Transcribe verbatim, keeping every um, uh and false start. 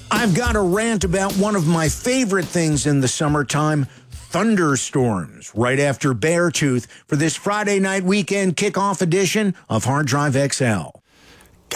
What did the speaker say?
I've got a rant about one of my favorite things in the summertime, thunderstorms, right after Beartooth for this Friday night weekend kickoff edition of Hard Drive X L.